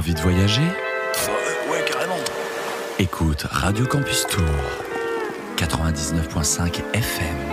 envie de voyager ? Ouais, carrément. Écoute Radio Campus Tour, 99.5 FM.